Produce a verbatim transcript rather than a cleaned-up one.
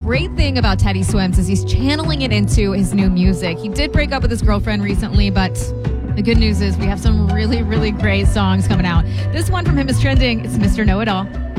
great thing about Teddy Swims is he's channeling it into his new music. He did break up with his girlfriend recently, but the good news is we have some really, really great songs coming out. This one from him is trending. It's Mister Know-It-All.